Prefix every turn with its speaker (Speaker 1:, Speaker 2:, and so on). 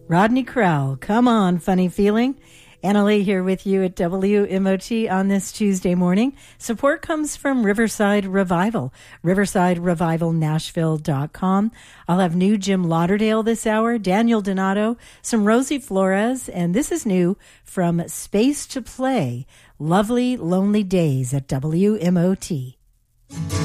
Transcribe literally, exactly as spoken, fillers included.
Speaker 1: Rodney Crowell, come on, funny feeling. Annalee here with you at W M O T on this Tuesday morning. Support comes from Riverside Revival, riverside revival nashville dot com. I'll have new Jim Lauderdale this hour, Daniel Donato, some Rosie Flores, and this is new from Space to Play, Lovely Lonely Days at W M O T.